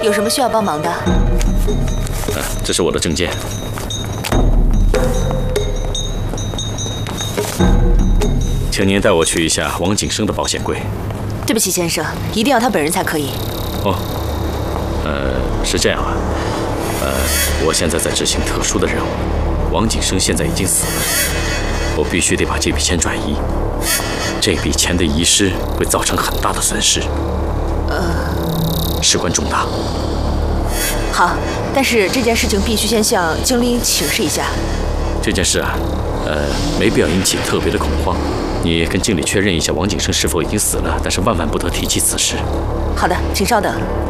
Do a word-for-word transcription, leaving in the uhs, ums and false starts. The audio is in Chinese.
有什么需要帮忙的？ 嗯，这是我的证件。请您带我去一下王景生的保险柜。 对不起，先生，一定要他本人才可以。 哦，呃，是这样啊。呃，我现在在执行特殊的任务，王景生现在已经死了，我必须得把这笔钱转移。这笔钱的遗失会造成很大的损失，呃，事关重大。 好，但是这件事情必须先向经理请示一下。 这件事啊，呃，没必要引起特别的恐慌。你跟经理确认一下王景生是否已经死了，但是万万不得提起此事。 好的，请稍等。